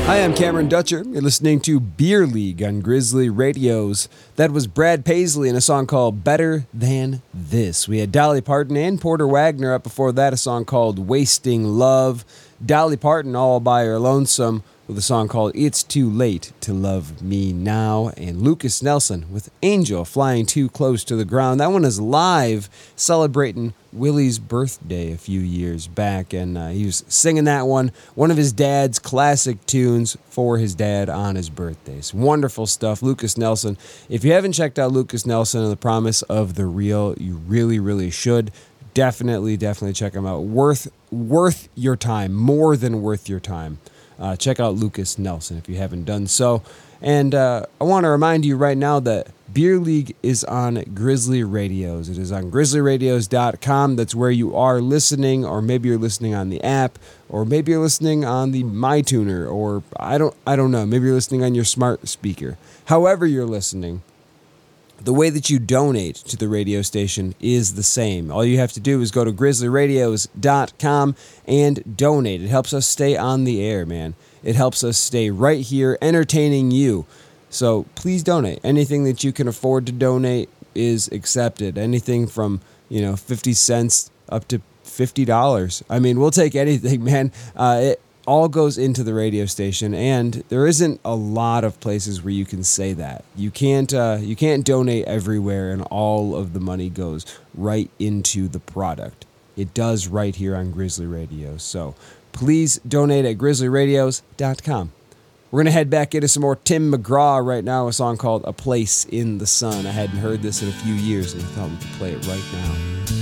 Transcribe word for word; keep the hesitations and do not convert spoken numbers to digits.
Hi, I'm Cameron Dutcher. You're listening to Beer League on Grizzly Radios. That was Brad Paisley in a song called Better Than This. We had Dolly Parton and Porter Wagner up before that, a song called Wasting Love. Dolly Parton all by her lonesome with a song called It's Too Late to Love Me Now. And Lucas Nelson with Angel Flying Too Close to the Ground. That one is live, celebrating Willie's birthday a few years back, and uh, he was singing that one, one of his dad's classic tunes for his dad on his birthdays. Wonderful stuff, Lucas Nelson. If you haven't checked out Lucas Nelson and the Promise of the Real, you really, really should. Definitely, definitely check him out. Worth, worth your time, more than worth your time. Uh, check out Lucas Nelson if you haven't done so. And uh, I want to remind you right now that Beer League is on Grizzly Radios. It is on grizzly radios dot com. That's where you are listening, or maybe you're listening on the app, or maybe you're listening on the MyTuner, or I don't, I don't know. Maybe you're listening on your smart speaker. However you're listening, the way that you donate to the radio station is the same. All you have to do is go to grizzly radios dot com and donate. It helps us stay on the air, man. It helps us stay right here entertaining you. So please donate. Anything that you can afford to donate is accepted. Anything from, you know, fifty cents up to fifty dollars. I mean, we'll take anything, man. Uh, it all goes into the radio station, and there isn't a lot of places where you can say that. You can't uh, you can't donate everywhere and all of the money goes right into the product. It does right here on Grizzly Radio. So please donate at grizzly radios dot com. We're going to head back into some more Tim McGraw right now, a song called A Place in the Sun. I hadn't heard this in a few years, and I thought we could play it right now.